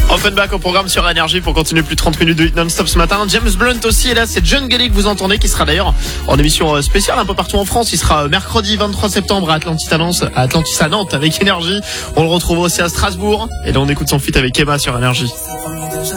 Offenbach au programme sur Énergie pour continuer plus de 30 minutes de hit non-stop ce matin. James Blunt aussi est là, c'est John Gelly que vous entendez, qui sera d'ailleurs en émission spéciale un peu partout en France. Il sera mercredi 23 septembre à Atlantis à Nantes avec Énergie. On le retrouve aussi à Strasbourg. Et là on écoute son feat avec Emma sur Énergie.